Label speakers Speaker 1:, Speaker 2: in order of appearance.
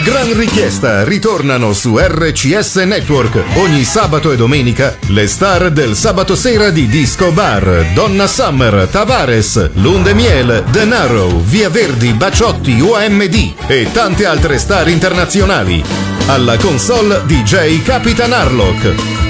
Speaker 1: gran richiesta ritornano su RCS Network ogni sabato e domenica le star del sabato sera di Disco Bar, Donna Summer, Tavares, Lunde Miel, Denaro, Via Verdi, Baciotti, OMD e tante altre star internazionali. Alla console DJ Capitan Harlock.